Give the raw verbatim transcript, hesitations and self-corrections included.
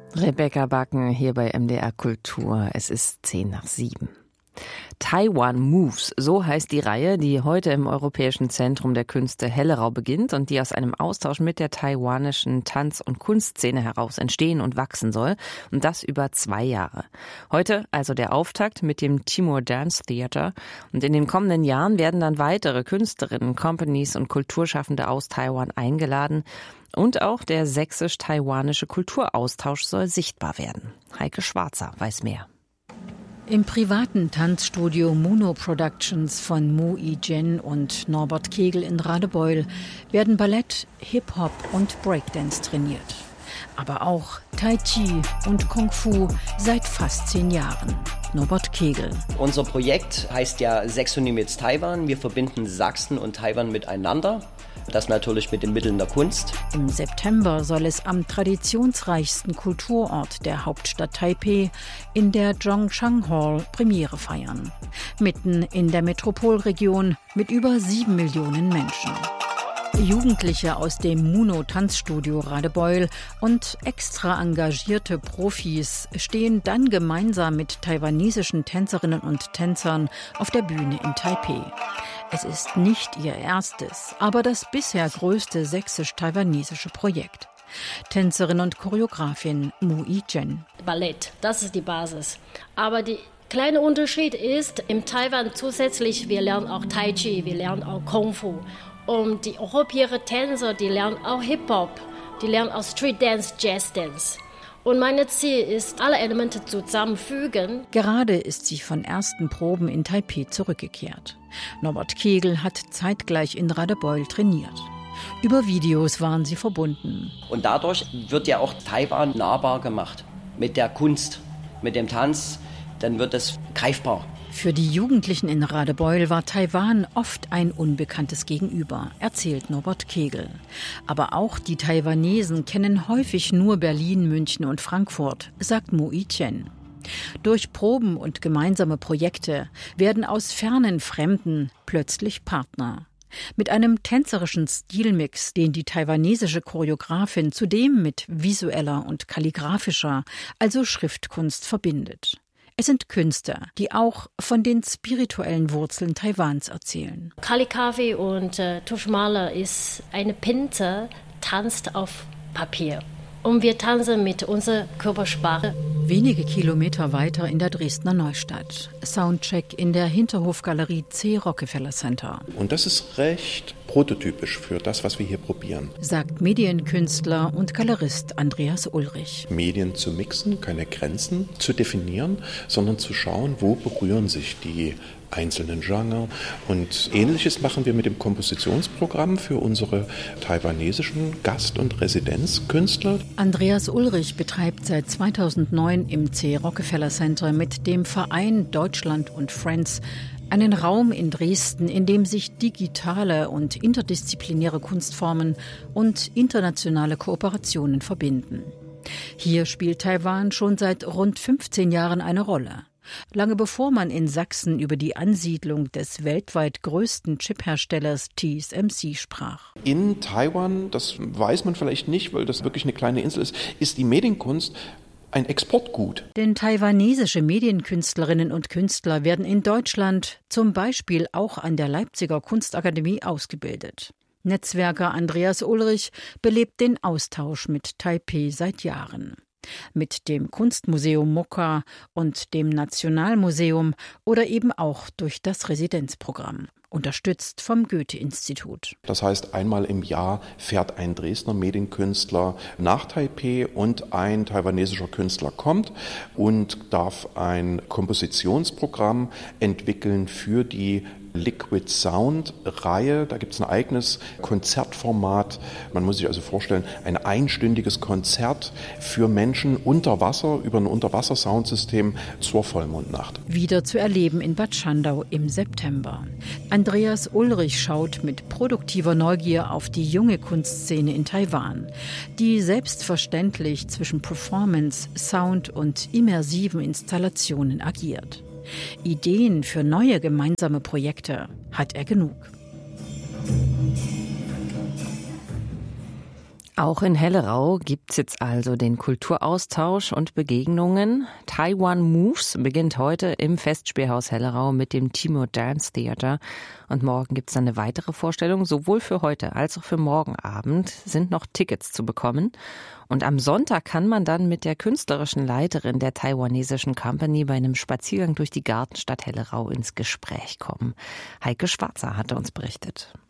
Rebecca Backen hier bei M D R Kultur. Es ist zehn nach sieben. Taiwan Moves, so heißt die Reihe, die heute im Europäischen Zentrum der Künste Hellerau beginnt und die aus einem Austausch mit der taiwanischen Tanz- und Kunstszene heraus entstehen und wachsen soll. Und das über zwei Jahre. Heute also der Auftakt mit dem Timor Dance Theater. Und in den kommenden Jahren werden dann weitere Künstlerinnen, Companies und Kulturschaffende aus Taiwan eingeladen. Und auch der sächsisch-taiwanische Kulturaustausch soll sichtbar werden. Heike Schwarzer weiß mehr. Im privaten Tanzstudio Muno Productions von Mu Yi-jen und Norbert Kegel in Radebeul werden Ballett, Hip-Hop und Breakdance trainiert. Aber auch Tai Chi und Kung Fu seit fast zehn Jahren. Norbert Kegel. Unser Projekt heißt ja Saxonymics Taiwan. Wir verbinden Sachsen und Taiwan miteinander. Das natürlich mit den Mitteln der Kunst. Im September soll es am traditionsreichsten Kulturort der Hauptstadt Taipeh in der Zhongshan Hall Premiere feiern. Mitten in der Metropolregion mit über sieben Millionen Menschen. Jugendliche aus dem Muno-Tanzstudio Radebeul und extra engagierte Profis stehen dann gemeinsam mit taiwanesischen Tänzerinnen und Tänzern auf der Bühne in Taipeh. Es ist nicht ihr erstes, aber das bisher größte sächsisch-taiwanesische Projekt. Tänzerin und Choreografin Mu Yi-jen. Ballett, das ist die Basis. Aber der kleine Unterschied ist, in Taiwan zusätzlich, wir lernen auch Tai Chi, wir lernen auch Kung Fu. Und die europäischen Tänzer, die lernen auch Hip-Hop, die lernen auch Street Dance, Jazz Dance. Und mein Ziel ist, alle Elemente zusammenfügen. Gerade ist sie von ersten Proben in Taipeh zurückgekehrt. Norbert Kegel hat zeitgleich in Radebeul trainiert. Über Videos waren sie verbunden. Und dadurch wird ja auch Taiwan nahbar gemacht. Mit der Kunst, mit dem Tanz, dann wird es greifbar. Für die Jugendlichen in Radebeul war Taiwan oft ein unbekanntes Gegenüber, erzählt Norbert Kegel. Aber auch die Taiwanesen kennen häufig nur Berlin, München und Frankfurt, sagt Mu Yi-jen. Durch Proben und gemeinsame Projekte werden aus fernen Fremden plötzlich Partner. Mit einem tänzerischen Stilmix, den die taiwanesische Choreografin zudem mit visueller und kalligraphischer, also Schriftkunst, verbindet. Es sind Künstler, die auch von den spirituellen Wurzeln Taiwans erzählen. Kalligrafie und äh, Tuschmaler ist eine Pinte, tanzt auf Papier. Und wir tanzen mit unserer Körpersprache. Wenige Kilometer weiter in der Dresdner Neustadt. Soundcheck in der Hinterhofgalerie C. Rockefeller Center. Und das ist recht prototypisch für das, was wir hier probieren. Sagt Medienkünstler und Galerist Andreas Ulrich. Medien zu mixen, keine Grenzen zu definieren, sondern zu schauen, wo berühren sich die einzelnen Genre. Und Ähnliches machen wir mit dem Kompositionsprogramm für unsere taiwanesischen Gast- und Residenzkünstler. Andreas Ulrich betreibt seit zweitausendneun im C. Rockefeller Center mit dem Verein Deutschland und Friends einen Raum in Dresden, in dem sich digitale und interdisziplinäre Kunstformen und internationale Kooperationen verbinden. Hier spielt Taiwan schon seit rund fünfzehn Jahren eine Rolle. Lange bevor man in Sachsen über die Ansiedlung des weltweit größten Chipherstellers T S M C sprach. In Taiwan, das weiß man vielleicht nicht, weil das wirklich eine kleine Insel ist, ist die Medienkunst ein Exportgut. Denn taiwanesische Medienkünstlerinnen und Künstler werden in Deutschland zum Beispiel auch an der Leipziger Kunstakademie ausgebildet. Netzwerker Andreas Ulrich belebt den Austausch mit Taipeh seit Jahren. Mit dem Kunstmuseum Mokka und dem Nationalmuseum oder eben auch durch das Residenzprogramm, unterstützt vom Goethe-Institut. Das heißt, einmal im Jahr fährt ein Dresdner Medienkünstler nach Taipeh und ein taiwanesischer Künstler kommt und darf ein Kompositionsprogramm entwickeln für die Liquid Sound Reihe. Da gibt es ein eigenes Konzertformat. Man muss sich also vorstellen, ein einstündiges Konzert für Menschen unter Wasser über ein Unterwasser-Soundsystem zur Vollmondnacht. Wieder zu erleben in Bad Schandau im September. Andreas Ulrich schaut mit produktiver Neugier auf die junge Kunstszene in Taiwan, die selbstverständlich zwischen Performance, Sound und immersiven Installationen agiert. Ideen für neue gemeinsame Projekte hat er genug. Auch in Hellerau gibt's jetzt also den Kulturaustausch und Begegnungen. Taiwan Moves beginnt heute im Festspielhaus Hellerau mit dem Timo Dance Theater. Und morgen gibt's dann eine weitere Vorstellung. Sowohl für heute als auch für morgen Abend sind noch Tickets zu bekommen. Und am Sonntag kann man dann mit der künstlerischen Leiterin der taiwanesischen Company bei einem Spaziergang durch die Gartenstadt Hellerau ins Gespräch kommen. Heike Schwarzer hatte uns berichtet.